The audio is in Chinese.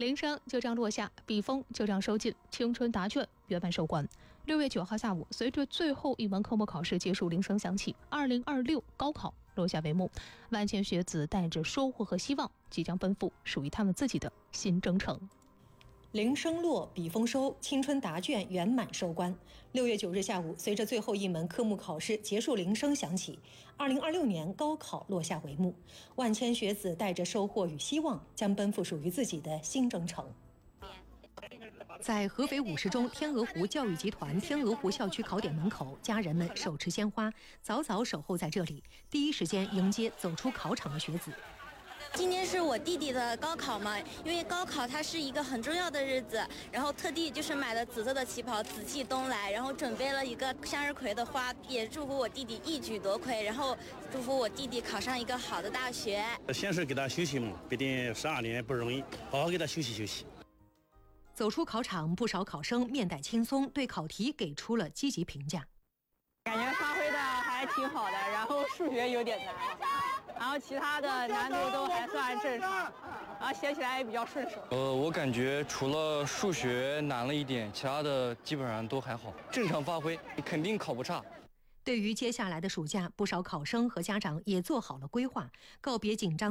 铃声就这样落下，笔锋就这样收尽，青春答卷圆满收官。6月9号下午，随着最后一门科目考试结束，铃声响起，2026高考落下帷幕。万千学子带着收获和希望，即将奔赴属于他们自己的新征程。 铃声落，笔锋收，青春答卷圆满收官。6月9日下午，随着最后一门科目考试结束，铃声响起，2026年高考落下帷幕。万千学子带着收获与希望，将奔赴属于自己的新征程。 在合肥50中天鹅湖教育集团天鹅湖校区考点门口，家人们手持鲜花，早早守候在这里，第一时间迎接走出考场的学子。 今天是我弟弟的高考嘛，因为高考它是一个很重要的日子，然后特地就是买了紫色的旗袍，紫气东来，然后准备了一个向日葵的花，也祝福我弟弟一举夺魁，然后祝福我弟弟考上一个好的大学。 先是给他休息嘛，毕竟12年不容易，好好给他休息休息。 走出考场，不少考生面带轻松，对考题给出了积极评价。 感觉发挥的还挺好的，然后数学有点难，然后其他的难度都还算正常，然后写起来也比较顺手。 我感觉除了数学难了一点，其他的基本上都还好，正常发挥，肯定考不差。 对于接下来的暑假，不少考生和家长也做好了规划，告别紧张